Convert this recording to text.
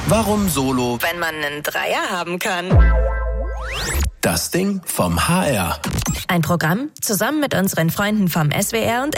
Warum Solo, wenn man einen Dreier haben kann? Das Ding vom HR. Ein Programm zusammen mit unseren Freunden vom SWR und